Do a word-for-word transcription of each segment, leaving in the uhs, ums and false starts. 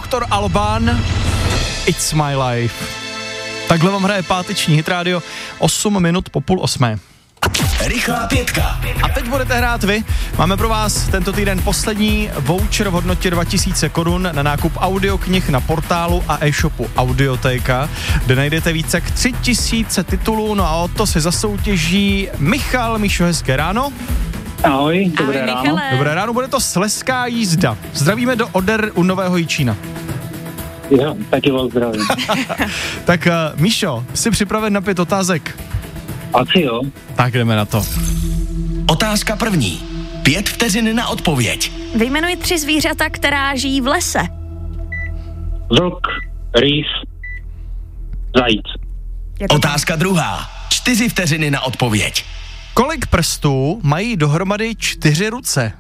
doktor Alban, It's My Life. Takhle vám hraje páteční Hit Radio, osm minut po půl osmé. Rychlá pětka. A teď budete hrát vy. Máme pro vás tento týden poslední voucher v hodnotě dva tisíce korun na nákup audioknih na portálu a e-shopu Audioteka, kde najdete více jak tři tisíce titulů, no a o to se zasoutěží Michal. Míšo, hezké ráno. Ahoj, dobré Ahoj, ráno. Michale. Dobré ráno, bude to slezská jízda. Zdravíme do Oder u Nového Jičína. Jo, taky vás zdravím. Tak uh, Míšo, jsi připraven na pět otázek? Asi jo. Tak jdeme na to. Otázka první. Pět vteřin na odpověď. Vyjmenuj tři zvířata, která žijí v lese. Vlk, rýs, zajíc. Je to Otázka druhá. Čtyři vteřiny na odpověď. Kolik prstů mají dohromady čtyři ruce?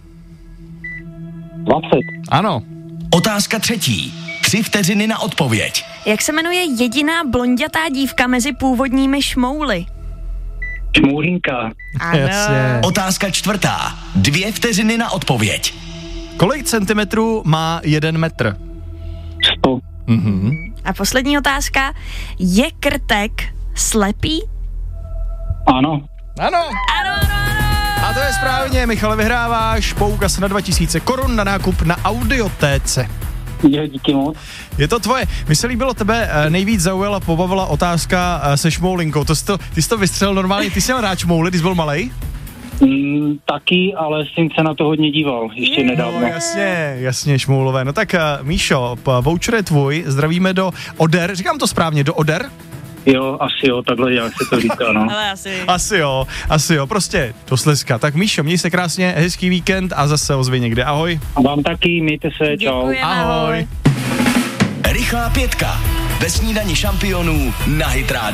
dvacet. Ano. Otázka třetí. Tři vteřiny na odpověď. Jak se jmenuje jediná blondětá dívka mezi původními šmouly? Šmoulinka. Jasně. Otázka čtvrtá. Dvě vteřiny na odpověď. Kolik centimetrů má jeden metr? sto. Mhm. A poslední otázka. Je krtek slepý? Ano. Ano. Ano, ano, ano. A to je správně, Michale, vyhráváš poukaz na dva tisíce korun na nákup na Audiotéce. Je, díky moc. Je to tvoje. Mně se líbilo, tebe eh, nejvíc zaujala, pobavila otázka eh, se šmoulinkou. To jsi to, ty jsi to vystřelil normálně, ty jsi měl rád šmouly, když jsi byl malej? Mm, taky, ale jsem se na to hodně díval, ještě Je. nedávno. No jasně, jasně, šmoulové. No tak uh, Míšo, p- voucher je tvůj, zdravíme do Oder, říkám to správně, do Oder? Jo, asi jo, takhle jak se to říká, no. Ale asi. Asi jo, asi jo, prostě do Slezska. Tak Míšo, měj se krásně, hezký víkend a zase ozvi někde, ahoj. A vám taky, mějte se, čau. Děkujeme, Ahoj. ahoj. Rychlá pětka. Ve snídani šampionů na Hit Radio.